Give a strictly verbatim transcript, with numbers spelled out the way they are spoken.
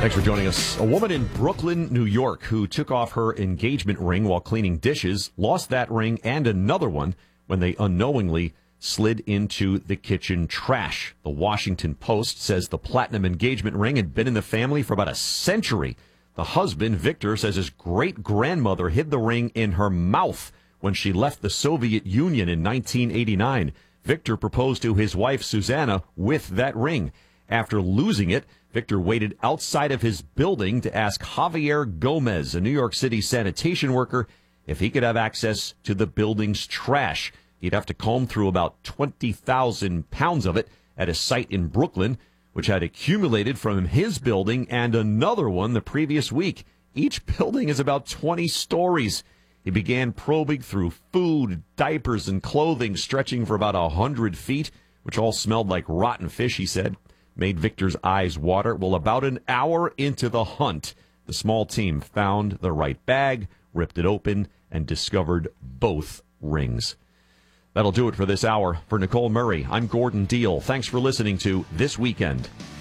Thanks for joining us. A woman in Brooklyn, New York, who took off her engagement ring while cleaning dishes, lost that ring and another one when they unknowingly slid into the kitchen trash. The Washington Post says the platinum engagement ring had been in the family for about a century. The husband, Victor, says his great-grandmother hid the ring in her mouth when she left the Soviet Union in nineteen eighty-nine. Victor proposed to his wife, Susanna, with that ring. After losing it, Victor waited outside of his building to ask Javier Gomez, a New York City sanitation worker, if he could have access to the building's trash. He'd have to comb through about twenty thousand pounds of it at a site in Brooklyn, which had accumulated from his building and another one the previous week. Each building is about twenty stories. He began probing through food, diapers, and clothing stretching for about one hundred feet, which all smelled like rotten fish, he said. Made Victor's eyes water. Well, about an hour into the hunt, the small team found the right bag, ripped it open, and discovered both rings. That'll do it for this hour. For Nicole Murray, I'm Gordon Deal. Thanks for listening to This Weekend.